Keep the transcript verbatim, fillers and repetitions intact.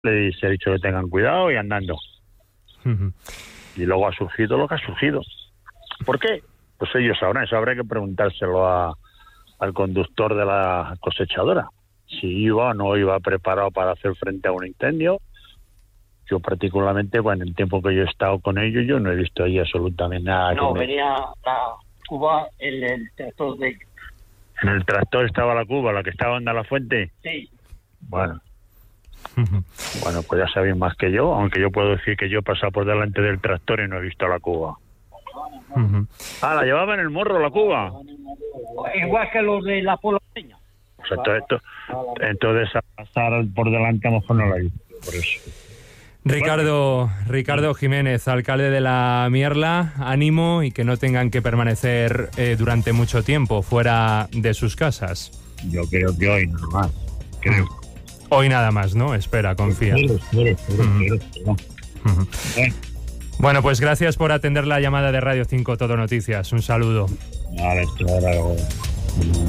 les he dicho que tengan cuidado y andando. Uh-huh. Y luego ha surgido lo que ha surgido. ¿Por qué? Pues ellos sabrán, eso habrá que preguntárselo a, al conductor de la cosechadora. Si iba o no iba preparado para hacer frente a un incendio. Yo particularmente, bueno, en el tiempo que yo he estado con ellos, yo no he visto ahí absolutamente nada. No, me... venía la cuba, el, el tractor de... ¿En el tractor estaba la cuba, la que estaba en la fuente? Sí. Bueno. Uh-huh. Bueno, pues ya sabéis más que yo, aunque yo puedo decir que yo he pasado por delante del tractor y no he visto la cuba. Uh-huh. Ah, ¿la llevaba en el morro la cuba? Igual que los de la poloseña. O sea, todo esto, entonces a pasar por delante a lo mejor no la he visto, por eso. Ricardo, Ricardo Jiménez, alcalde de La Mierla, ánimo y que no tengan que permanecer eh, durante mucho tiempo fuera de sus casas. Yo creo que hoy no más, creo. Hoy nada más, ¿no? Espera, confía. Espero, espero, espero, uh-huh. espero. Uh-huh. Bueno. bueno, pues gracias por atender la llamada de Radio cinco Todo Noticias. Un saludo. Vale, esto ahora...